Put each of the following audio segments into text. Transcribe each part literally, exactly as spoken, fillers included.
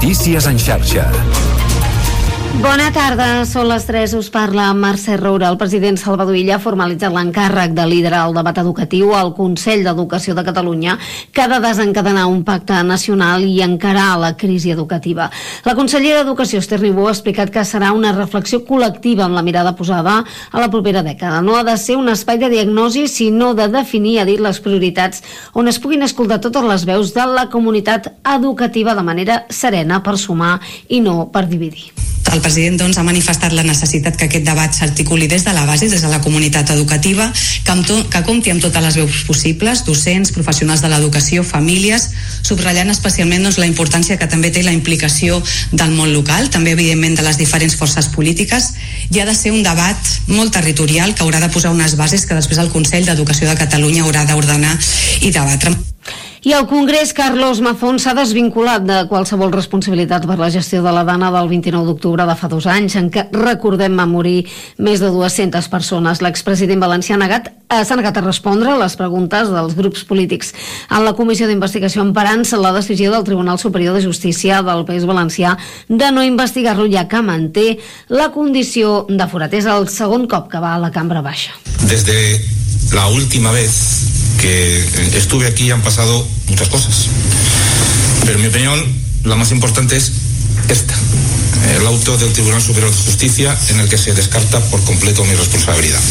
Notícies en xarxa. Bona tarda, són les tres, us parla Mercè Roura. El president Salvador Illa ha formalitzat l'encàrrec de liderar el debat educatiu al Consell d'Educació de Catalunya, que ha de desencadenar un pacte nacional i encarar la crisi educativa. La consellera d'Educació, Esther Niubó, ha explicat que serà una reflexió col·lectiva amb la mirada posada a la propera dècada. No ha de ser un espai de diagnosi, sinó de definir, ha dit, les prioritats on es puguin escoltar totes les veus de la comunitat educativa de manera serena per sumar i no per dividir. El president doncs, ha manifestat la necessitat que aquest debat s'articuli des de la base, des de la comunitat educativa, que, amb to, que compti amb totes les veus possibles, docents, professionals de l'educació, famílies, subratllant especialment doncs, la importància que també té la implicació del món local, també evidentment de les diferents forces polítiques, i ha de ser un debat molt territorial que haurà de posar unes bases que després el Consell d'Educació de Catalunya haurà d'ordenar i debatre. I el Congrés, Carlos Mazón, s'ha desvinculat de qualsevol responsabilitat per la gestió de la dana del vint-i-nou d'octubre de fa dos anys, en què, recordem, va morir més de dues-centes persones. L'expresident valencià ha negat, s'ha negat a respondre les preguntes dels grups polítics en la comissió d'investigació, emparant-se la decisió del Tribunal Superior de Justícia del País Valencià de no investigar-lo, ja que manté la condició de forat. És el segon cop que va a la cambra baixa. Desde la última vez que estuve aquí han pasado muchas cosas, pero en mi opinión la más importante es esta, el auto del Tribunal Superior de Justicia en el que se descarta por completo mi responsabilidad.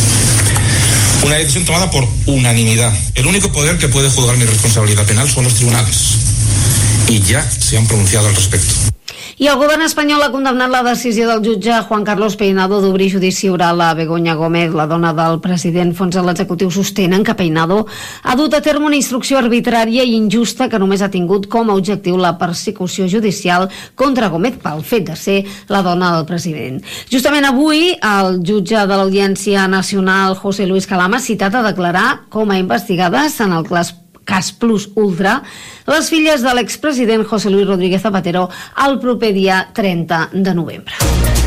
Una decisión tomada por unanimidad. El único poder que puede juzgar mi responsabilidad penal son los tribunales y ya se han pronunciado al respecto. I el govern espanyol ha condemnat la decisió del jutge Juan Carlos Peinado d'obrir judici oral a Begoña Gómez, la dona del president. Fons de l'executiu sostenen que Peinado ha dut a terme una instrucció arbitrària i injusta que només ha tingut com a objectiu la persecució judicial contra Gómez pel fet de ser la dona del president. Justament avui, el jutge de l'Audiència Nacional, José Luis Calama, ha citat a declarar com a investigades en el cas cas Plus Ultra, les filles de l'expresident José Luis Rodríguez Zapatero el proper dia trenta de novembre.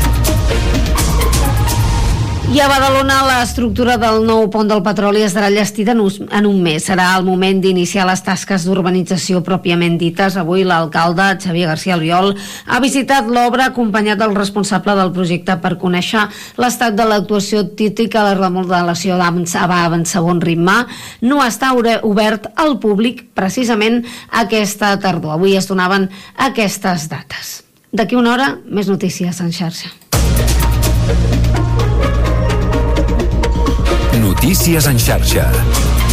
I a Badalona l'estructura del nou pont del petroli estarà llestida en un mes. Serà el moment d'iniciar les tasques d'urbanització pròpiament dites. Avui l'alcalde Xavier García Albiol ha visitat l'obra acompanyat del responsable del projecte per conèixer l'estat de l'actuació, tot i que la remodelació va en segon ritme. No està obert al públic precisament aquesta tardor. Avui es donaven aquestes dates. D'aquí una hora, més notícies en xarxa. Notícies en xarxa.